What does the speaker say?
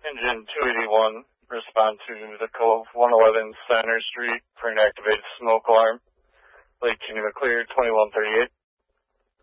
Engine 281, respond to the Cove 111 Center Street for an activated smoke alarm. Lake Geneva clear 2138.